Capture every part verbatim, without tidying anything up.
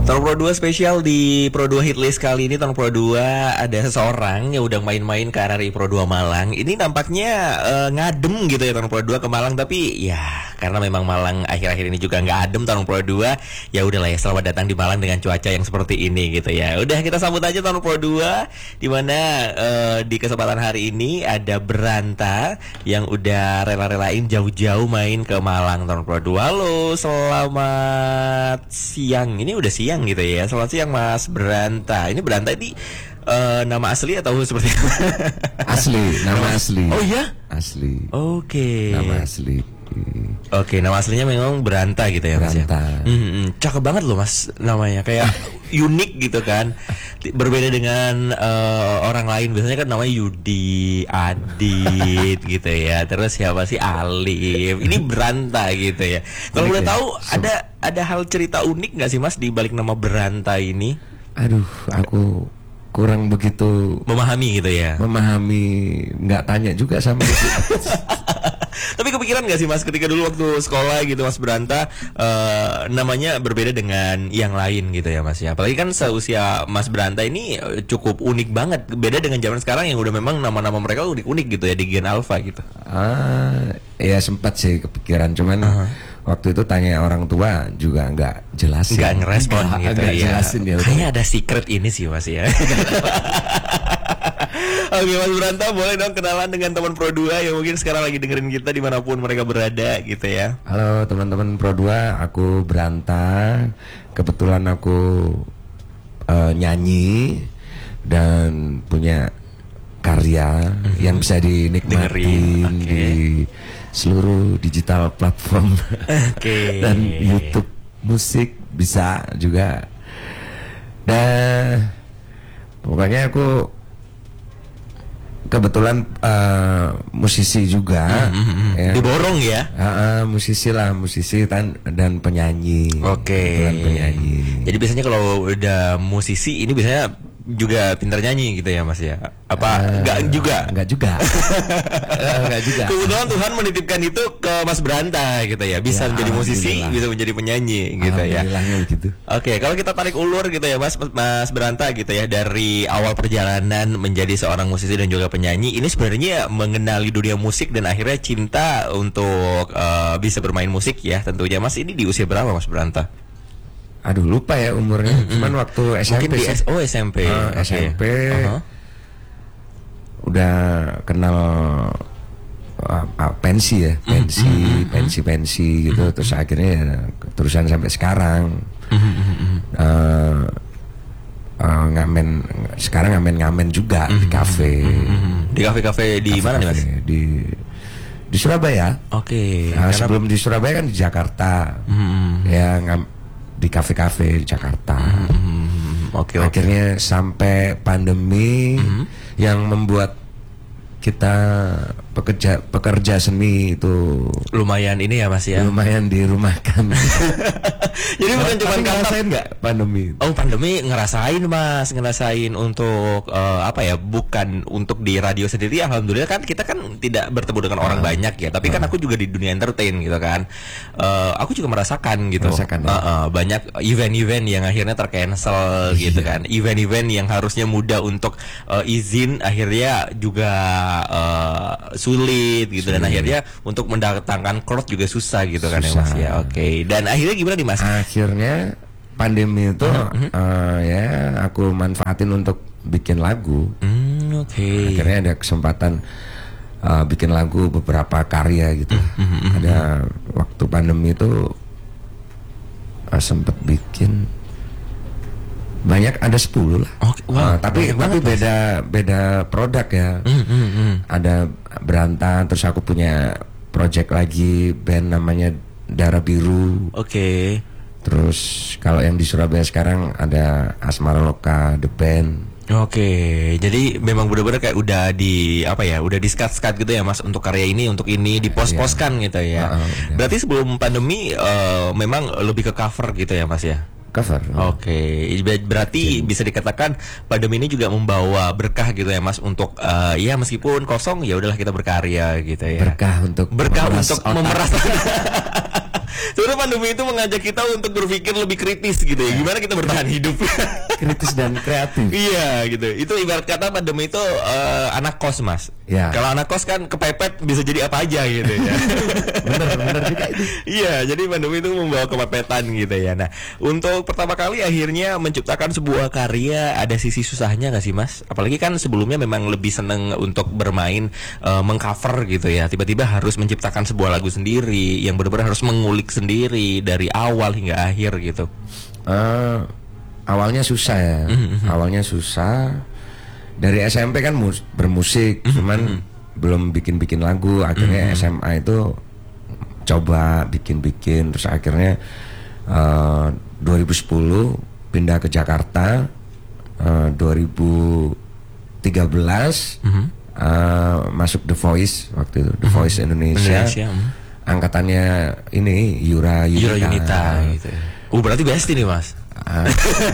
Tahun Pro dua spesial di Pro dua Hitlist kali ini. Tahun Pro dua ada seseorang yang udah main-main ke R R I Pro dua Malang. Ini nampaknya uh, ngadem gitu ya Tahun Pro dua ke Malang. Tapi ya karena memang Malang akhir-akhir ini juga nggak adem Tahun Pro dua. Ya udahlah ya, selamat datang di Malang dengan cuaca yang seperti ini gitu ya. Udah kita sambut aja Tahun Pro dua. Dimana uh, di kesempatan hari ini ada Beranta yang udah rela-relain jauh-jauh main ke Malang Tahun Pro dua. Halo, selamat siang. Ini udah siang gitu ya. Selamat siang Mas Beranta. Ini Beranta ini uh, nama asli atau seperti apa? Asli, nama asli. Oh iya? Asli. Oke. Okay. Nama asli. Oke, okay, nama aslinya memang Beranta gitu ya Mas ya. Beranta. Hmm, cakep banget loh Mas namanya, kayak unik gitu kan. Berbeda dengan uh, orang lain, biasanya kan namanya Yudi, Adit gitu ya. Terus siapa sih, Alif. Ini Beranta gitu ya. Kalau boleh tahu ada ada hal cerita unik nggak sih Mas di balik nama Beranta ini? Aduh, aku kurang begitu memahami gitu ya. Memahami, nggak tanya juga sama itu. Tapi kepikiran gak sih Mas ketika dulu waktu sekolah gitu Mas Beranta uh, namanya berbeda dengan yang lain gitu ya Mas ya. Apalagi kan seusia Mas Beranta ini cukup unik banget. Beda dengan zaman sekarang yang udah memang nama-nama mereka unik-unik gitu ya di Gen Alpha gitu. Ah, ya sempat sih kepikiran, cuman uh-huh. waktu itu tanya orang tua juga nggak jelasin. Nggak ngerespon gitu ya. Jelasin ya. Kayaknya ada secret ini sih Mas ya. Oke Mas Beranta, boleh dong kenalan dengan teman Pro dua yang mungkin sekarang lagi dengerin kita dimanapun mereka berada gitu ya. Halo teman-teman Pro dua, aku Beranta. Kebetulan aku uh, nyanyi dan punya karya mm-hmm. yang bisa dinikmatin okay. di seluruh digital platform okay. dan YouTube musik bisa juga. Dan pokoknya aku kebetulan uh, musisi juga, mm-hmm. ya. Diborong ya? Uh, uh, musisi lah, musisi dan dan penyanyi. Oke. Okay. Penyanyi. Jadi biasanya kalau udah musisi ini biasanya juga pintar nyanyi gitu ya Mas ya? Apa uh, enggak juga? Enggak juga. Enggak juga. Kebetulan Tuhan menitipkan itu ke Mas Beranta gitu ya. Bisa ya, menjadi musisi, bisa menjadi penyanyi gitu ya. Gitu. Oke, kalau kita tarik ulur gitu ya Mas Mas Beranta gitu ya, dari awal perjalanan menjadi seorang musisi dan juga penyanyi, ini sebenarnya mengenali dunia musik dan akhirnya cinta untuk uh, bisa bermain musik ya tentunya. Mas ini di usia berapa Mas Beranta? Aduh lupa ya umurnya, mm-hmm. cuman waktu S M P. Mungkin di S- oh S M P. Uh, okay. S M P uh-huh. udah kenal uh, uh, pensi ya, pensi, mm-hmm. pensi-pensi gitu, mm-hmm. terus akhirnya ya, terusan sampai sekarang. Mm-hmm. Uh, uh, ngamen, sekarang ngamen-ngamen juga mm-hmm. di kafe. Mm-hmm. Di kafe-kafe di kafe, mana nih Mas? Di di Surabaya. Oke. Okay. Nah, sebelum di Surabaya kan di Jakarta. Mm-hmm. Ya ngam di kafe-kafe di Jakarta. Mm-hmm. Oke. Okay, Akhirnya okay. sampai pandemi mm-hmm. yang membuat kita pekerja pekerja seni itu lumayan ini ya Mas ya. Lumayan dirumahkan. Jadi bukan cuma ngerasain nggak pandemi? Oh pandemi ngerasain Mas, ngerasain untuk uh, apa ya? Bukan untuk di radio sendiri. Alhamdulillah kan kita kan tidak bertemu dengan orang uh, banyak ya. Tapi uh, kan aku juga di dunia entertain gitu kan. Uh, aku juga merasakan gitu. Merasakan, ya? uh, uh, banyak event-event yang akhirnya tercancel gitu iya. kan. Event-event yang harusnya mudah untuk uh, izin akhirnya juga uh, sulit gitu. Sulit. Dan akhirnya untuk mendatangkan crowd juga susah gitu susah. Kan ya Mas ya. Oke. Okay. Dan akhirnya gimana nih Mas? Akhirnya pandemi itu mm-hmm. uh, ya aku manfaatin untuk bikin lagu. Mm, Oke. Okay. Akhirnya ada kesempatan uh, bikin lagu beberapa karya gitu. Mm-hmm. Ada waktu pandemi itu uh, sempet bikin banyak, ada sepuluh lah. Okay, wow, uh, tapi tapi beda mas. beda produk ya. Mm-hmm. Ada Beranta, terus aku punya project lagi band namanya Darah Biru. Oke. Okay. Terus kalau yang di Surabaya sekarang ada Asmara Loka The Band. Oke, okay. Jadi memang benar-benar kayak udah di apa ya, udah di skat-skat gitu ya Mas untuk karya ini, untuk ini dipos-poskan yeah. gitu ya. Uh, uh, Berarti sebelum pandemi uh, memang lebih ke cover gitu ya Mas ya? Cover. Oke, okay. Berarti okay. bisa dikatakan pandemi ini juga membawa berkah gitu ya Mas untuk uh, ya meskipun kosong ya udahlah kita berkarya gitu ya. Berkah untuk berkah untuk otak. memeras Sebenarnya pandemi itu mengajak kita untuk berpikir lebih kritis gitu ya. Gimana kita bertahan hidup? Kritis dan kreatif. Iya gitu. Itu ibarat kata pandemi itu uh, anak kos mas. Ya. Kalau anak kos kan kepepet bisa jadi apa aja gitu ya. Bener bener juga itu. Iya, jadi pandemi itu membawa kepepetan gitu ya. Nah, untuk pertama kali akhirnya menciptakan sebuah karya, ada sisi susahnya nggak sih mas? Apalagi kan sebelumnya memang lebih seneng untuk bermain uh, mengcover gitu ya. Tiba-tiba harus menciptakan sebuah lagu sendiri yang benar-benar harus mengulik sendiri dari awal hingga akhir gitu. Uh, awalnya susah ya. Mm-hmm. Awalnya susah. Dari S M P kan mus- bermusik, mm-hmm. cuman mm-hmm. belum bikin-bikin lagu. Akhirnya mm-hmm. S M A itu coba bikin-bikin, terus akhirnya uh, dua ribu sepuluh pindah ke Jakarta. uh, dua ribu tiga belas mm-hmm. uh, masuk The Voice waktu itu, The mm-hmm. Voice Indonesia. Indonesia. Angkatannya ini Yura Yunita. Yura Yunita gitu. Oh berarti besti nih mas. Uh,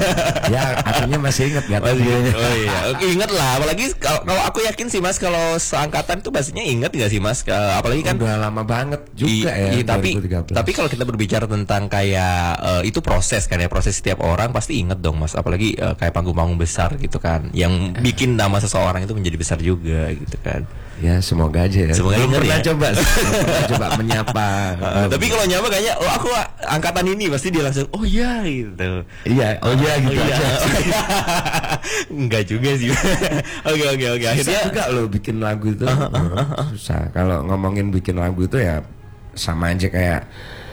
ya akhirnya masih ingat nggak? Masih ingat. Oh iya, oke ingat lah. Apalagi kalau, kalau aku yakin sih mas, kalau seangkatan tuh pastinya ingat nggak sih mas? Apalagi kan udah lama banget juga i, ya. I, tapi tapi kalau kita berbicara tentang kayak uh, itu proses kan ya, proses setiap orang pasti ingat dong mas. Apalagi uh, kayak panggung-panggung besar gitu kan, yang bikin nama seseorang itu menjadi besar juga gitu kan. Ya semoga aja ya. Semoga belum pernah ya. coba, belum pernah coba menyapa. Uh, tapi kalau nyapa kayaknya, oh aku angkatan ini pasti dia langsung, oh iya gitu. Iya, oh iya gitu oh, aja. Iya. Enggak juga sih. Oke oke oke. Akhirnya juga lo bikin lagu itu uh, uh, uh, uh. susah. Kalau ngomongin bikin lagu itu ya sama aja kayak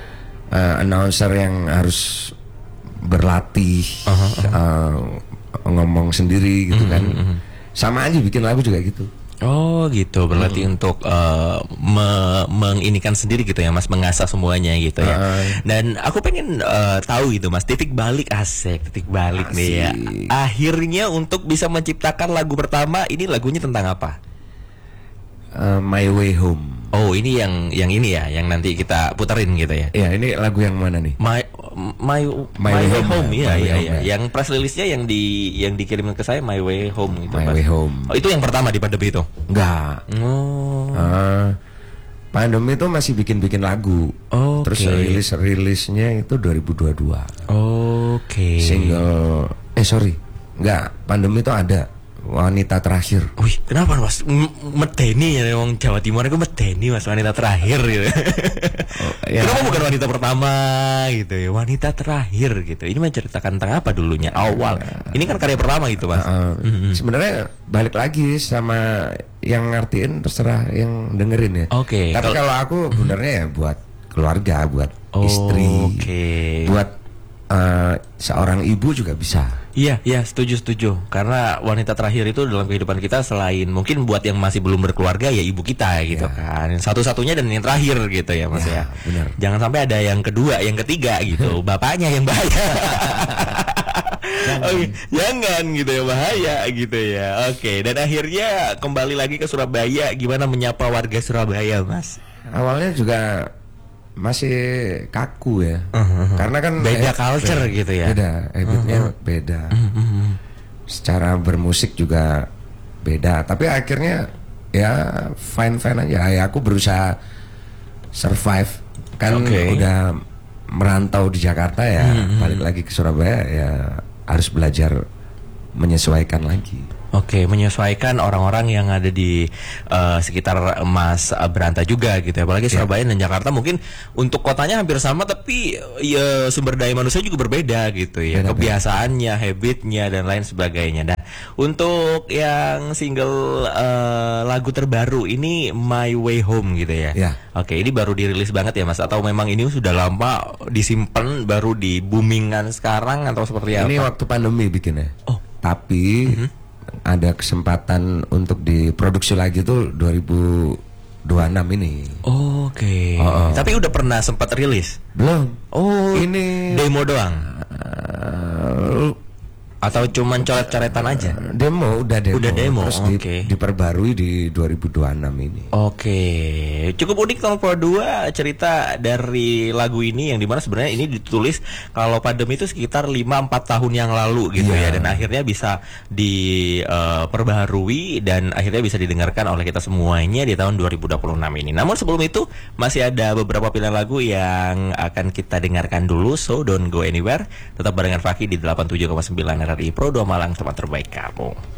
uh, announcer yang harus berlatih uh, uh, uh. Uh, ngomong sendiri gitu uh, kan. Uh, uh. Sama aja bikin lagu juga gitu. Oh gitu, berarti hmm. untuk uh, me- menginikan sendiri gitu ya mas, mengasah semuanya gitu ya. Uh. Dan aku pengen uh, tahu gitu mas, titik balik asik, titik balik asik. Nih ya. Akhirnya untuk bisa menciptakan lagu pertama, ini lagunya tentang apa? Uh, My Way Home. Oh ini yang yang ini ya, yang nanti kita puterin gitu ya. Iya ini lagu yang mana nih? My My My, My Way Home, home ya, ya, ya. Yang press release-nya yang di yang dikirim ke saya My Way Home gitu. My mas. Way Home. Oh itu yang pertama di pandemi itu? Enggak. Oh. Uh, pandemi itu masih bikin-bikin lagu. Oh, terus okay. rilis rilisnya itu dua ribu dua puluh dua. Oh, Oke. Okay. Single eh sorry, enggak, pandemi itu ada Wanita Terakhir. Wih, kenapa mas? M- medeni ya, orang Jawa Timur itu medeni mas, wanita terakhir gitu. Oh, ya. Kenapa bukan wanita pertama gitu ya, wanita terakhir gitu. Ini menceritakan tentang apa dulunya awal? Ya. Ini kan karya pertama gitu mas. Uh, mm-hmm. Sebenarnya balik lagi sama yang ngertiin terserah yang dengerin ya. Oke. Okay. Tapi kalau aku sebenarnya ya buat keluarga, buat oh, istri, okay. buat uh, seorang ibu juga bisa. Iya, iya, setuju, setuju. Karena wanita terakhir itu dalam kehidupan kita selain mungkin buat yang masih belum berkeluarga ya ibu kita gitu ya. Kan. Satu-satunya dan yang terakhir gitu ya Mas ya. ya. Benar. Jangan sampai ada yang kedua, yang ketiga gitu. Bapaknya yang bahaya. Jangan. Oke, jangan gitu ya, bahaya gitu ya. Oke, dan akhirnya kembali lagi ke Surabaya, gimana menyapa warga Surabaya, Mas? Awalnya juga masih kaku ya, uh-huh. karena kan beda eh, culture beda, gitu ya. Beda, habitnya uh-huh. beda. Uh-huh. Secara bermusik juga beda. Tapi akhirnya ya fine fine aja. Ya aku berusaha survive. Kan okay. udah merantau di Jakarta ya, uh-huh. balik lagi ke Surabaya ya harus belajar menyesuaikan lagi. Oke, menyesuaikan orang-orang yang ada di uh, sekitar Mas Beranta juga gitu ya. Apalagi yeah. Surabaya dan Jakarta mungkin untuk kotanya hampir sama, tapi ya sumber daya manusia juga berbeda gitu ya. Beda, kebiasaannya, beda. habitnya dan lain sebagainya. Dan untuk yang single uh, lagu terbaru ini My Way Home gitu ya. Yeah. Oke, ini baru dirilis banget ya Mas? Atau memang ini sudah lama disimpan baru di boomingan sekarang atau seperti apa? Ini waktu pandemi bikinnya. Oh, tapi mm-hmm. ada kesempatan untuk diproduksi lagi tuh dua ribu dua puluh enam ini. Oh, Oke. Okay. Oh, oh. Tapi udah pernah sempat rilis? Belum. Oh, ini demo doang. Uh, Atau cuman coret-coretan aja? Demo, udah demo. Udah demo, terus di, oke. diperbarui di dua ribu dua puluh enam ini. Oke, cukup unik nol dua cerita dari lagu ini yang dimana sebenarnya ini ditulis kalau pandemi itu sekitar lima empat tahun yang lalu gitu Iya. ya, dan akhirnya bisa diperbaharui dan akhirnya bisa didengarkan oleh kita semuanya di tahun dua ribu dua puluh enam ini. Namun sebelum itu masih ada beberapa pilihan lagu yang akan kita dengarkan dulu, so don't go anywhere. Tetap barengan Fakih di delapan puluh tujuh koma sembilan R R I Pro dua Malang, tempat terbaik kamu.